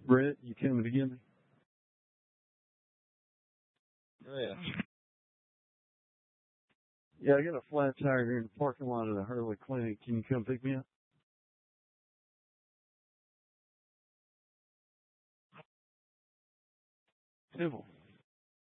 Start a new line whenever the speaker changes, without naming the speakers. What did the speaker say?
Brett, you coming to get me?
Oh, yeah.
Yeah, I got a flat tire here in the parking lot of the Hurley Clinic. Can you come pick me up? Simple.